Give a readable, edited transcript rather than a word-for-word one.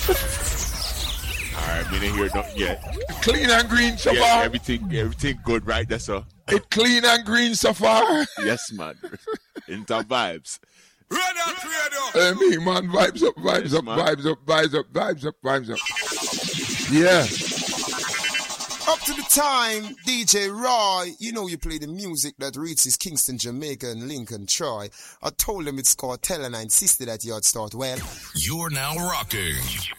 Alright, me not hear nothing yet. Clean and green so Yeah, far. everything good right there, so. It clean and green so far. Yes, man. Into vibes. Hey, me, man, vibes up, Yes, man. vibes up. Yeah. Up to the time, DJ Roy, you know you play the music that reaches Kingston, Jamaica and Lincoln, Troy. I told him it's Cartel and I insisted that you'd start well. You're now rocking